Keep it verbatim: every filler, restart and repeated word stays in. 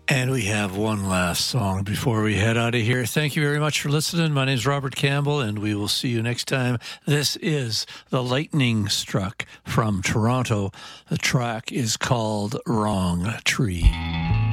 And we have one last song before we head out of here. Thank you very much for listening. My name is Robert Campbell, and we will see you next time. This is The Lightning Struck from Toronto. The track is called Wrong Tree.